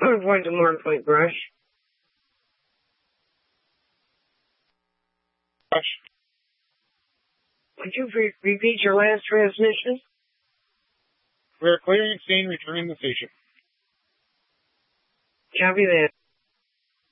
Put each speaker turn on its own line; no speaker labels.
Point to Mournpoint Brush. Would you repeat your last transmission?
We're clearing scene, returning the station.
Copy that.